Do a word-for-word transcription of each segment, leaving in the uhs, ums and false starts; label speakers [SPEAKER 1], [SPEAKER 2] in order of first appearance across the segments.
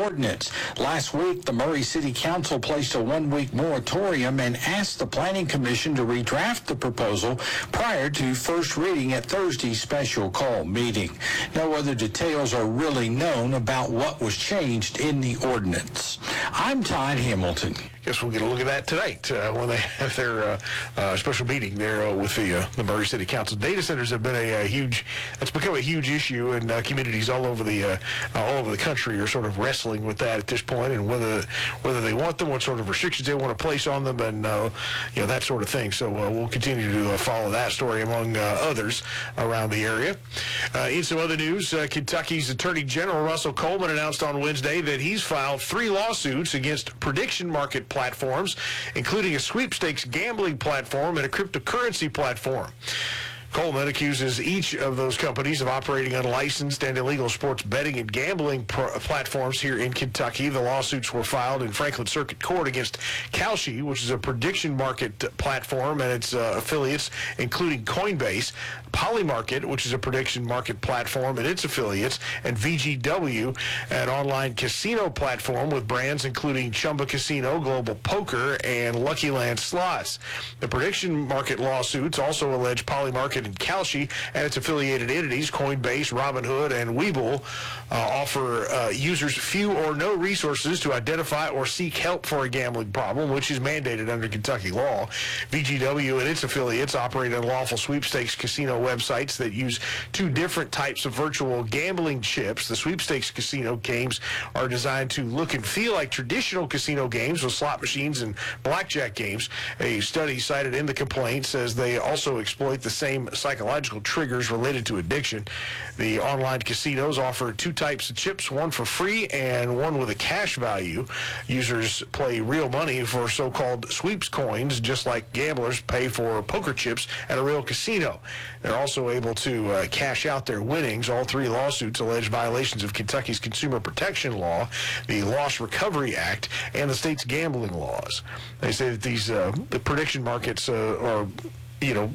[SPEAKER 1] ordinance. Last week, the Murray City Council placed a one-week moratorium and asked the Planning Commission to redraft the proposal prior to first reading at Thursday's special call meeting. No other details are really known about what was changed in the ordinance. I'm Todd Hamilton.
[SPEAKER 2] Guess we'll get a look at that tonight uh, when they have their uh, uh, special meeting there uh, with the uh, the Murray City Council. Data centers have been a, a huge, it's become a huge issue, and uh, communities all over the uh, uh, all over the country are sort of wrestling with that at this point, and whether whether they want them, what sort of restrictions they want to place on them, and uh, you know, that sort of thing. So uh, we'll continue to uh, follow that story among uh, others around the area. Uh, in some other news, uh, Kentucky's Attorney General Russell Coleman announced on Wednesday that he's filed three lawsuits against prediction market platforms, including a sweepstakes gambling platform and a cryptocurrency platform. Coleman accuses each of those companies of operating unlicensed and illegal sports betting and gambling pr- platforms here in Kentucky. The lawsuits were filed in Franklin Circuit Court against Kalshi, which is a prediction market platform, and its uh, affiliates, including Coinbase, Polymarket, which is a prediction market platform, and its affiliates, and V G W, an online casino platform with brands including Chumba Casino, Global Poker, and Lucky Land Slots. The prediction market lawsuits also allege Polymarket and Kalshi and its affiliated entities, Coinbase, Robinhood, and Webull, uh, offer uh, users few or no resources to identify or seek help for a gambling problem, which is mandated under Kentucky law. V G W and its affiliates operate unlawful sweepstakes casino websites that use two different types of virtual gambling chips. The sweepstakes casino games are designed to look and feel like traditional casino games with slot machines and blackjack games. A study cited in the complaint says they also exploit the same psychological triggers related to addiction. The online casinos offer two types of chips, one for free and one with a cash value. Users play real money for so-called sweeps coins, just like gamblers pay for poker chips at a real casino. They're also able to uh, cash out their winnings. All three lawsuits allege violations of Kentucky's consumer protection law, the Loss Recovery Act, and the state's gambling laws. They say that these uh, the prediction markets uh, are, you know,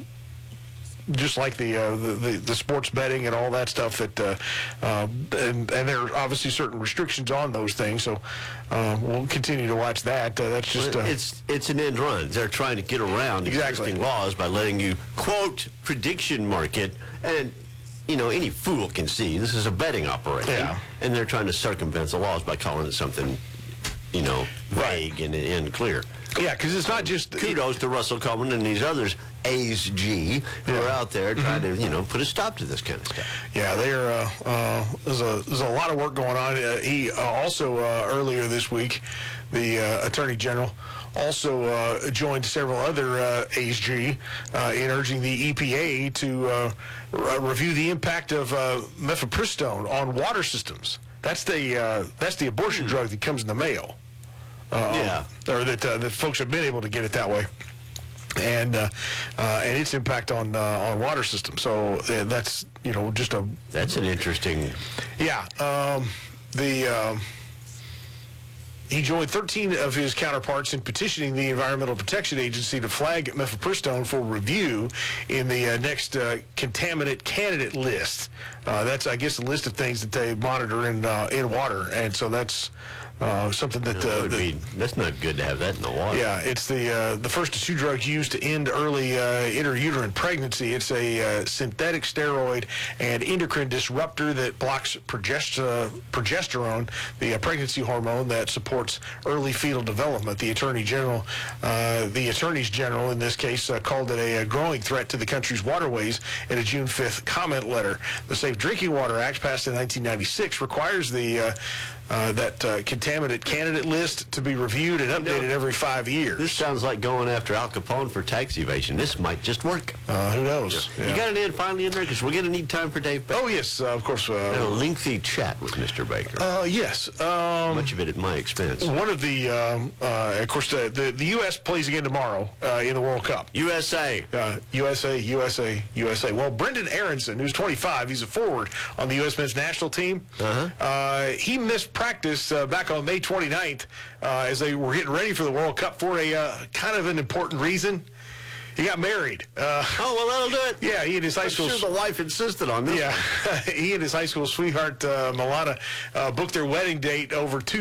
[SPEAKER 2] just like the, uh, the, the the sports betting and all that stuff, that uh, uh, and, and there are obviously certain restrictions on those things, so uh, we'll continue to watch that. Uh, that's just... Uh,
[SPEAKER 3] it's it's an end run. They're trying to get around
[SPEAKER 2] exactly.
[SPEAKER 3] existing laws by letting you, quote, prediction market, and, you know, any fool can see this is a betting operation,
[SPEAKER 2] yeah.
[SPEAKER 3] and they're trying to circumvent the laws by calling it something, you know, vague right. and, and clear.
[SPEAKER 2] Yeah, because it's not just...
[SPEAKER 3] Kudos to Russell Coleman and these others, A's G, who
[SPEAKER 2] yeah.
[SPEAKER 3] are out there trying
[SPEAKER 2] mm-hmm.
[SPEAKER 3] to, you know, put a stop to this kind of stuff.
[SPEAKER 2] Yeah, they're, uh, uh, there's, a, there's a lot of work going on. Uh, he uh, also, uh, earlier this week, the uh, Attorney General also uh, joined several other uh, A's G uh, in urging the E P A to uh, r- review the impact of uh, mifepristone on water systems. That's the, uh, that's the abortion mm-hmm. drug that comes in the mail. Uh,
[SPEAKER 3] yeah.
[SPEAKER 2] Or that, uh, that folks have been able to get it that way. And uh, uh, and its impact on uh, on water systems. So uh, that's, you know, just a...
[SPEAKER 3] That's an interesting...
[SPEAKER 2] Yeah. Um, the... Um, He joined thirteen of his counterparts in petitioning the Environmental Protection Agency to flag mifepristone for review in the uh, next uh, contaminant candidate list. Uh, that's, I guess, a list of things that they monitor in uh, in water, and so that's uh, something that,
[SPEAKER 3] no,
[SPEAKER 2] uh,
[SPEAKER 3] would
[SPEAKER 2] that
[SPEAKER 3] be, that's not good to have that in the water.
[SPEAKER 2] Yeah, it's the uh, the first of two drugs used to end early uh, intrauterine pregnancy. It's a uh, synthetic steroid and endocrine disruptor that blocks progest- uh, progesterone, the uh, pregnancy hormone that supports early fetal development. The Attorney General, uh, the Attorneys General in this case, uh, called it a, a growing threat to the country's waterways in a June fifth comment letter. The Safe Drinking Water Act, passed in nineteen ninety-six, requires the uh, uh, that uh, contaminant candidate list to be reviewed and updated you know, every five years.
[SPEAKER 3] This sounds like going after Al Capone for tax evasion. This might just work.
[SPEAKER 2] Uh, who knows?
[SPEAKER 3] Yeah.
[SPEAKER 2] Yeah.
[SPEAKER 3] You got it in finally in there, because we're going to need time for Dave Baker.
[SPEAKER 2] Oh, yes, uh, of course. Uh,
[SPEAKER 3] a lengthy chat with Mister Baker.
[SPEAKER 2] Uh, yes. Um,
[SPEAKER 3] Much of it at my expense.
[SPEAKER 2] One of the, um, uh, of course, the, the, the U S plays again tomorrow uh, in the World Cup.
[SPEAKER 3] U S A.
[SPEAKER 2] Uh, U S A, U S A, U S A. Well, Brendan Aronson, who's twenty-five, he's a forward on the U S men's national team.
[SPEAKER 3] Uh-huh.
[SPEAKER 2] Uh, he missed practice uh, back on May twenty-ninth uh, as they were getting ready for the World Cup for a uh, kind of an important reason. He got married. Uh,
[SPEAKER 3] oh, well, that'll do it.
[SPEAKER 2] Yeah, he and his high
[SPEAKER 3] I'm
[SPEAKER 2] school...
[SPEAKER 3] sure the wife insisted on this.
[SPEAKER 2] Yeah, he and his high school sweetheart, uh, Milana, uh, booked their wedding date over two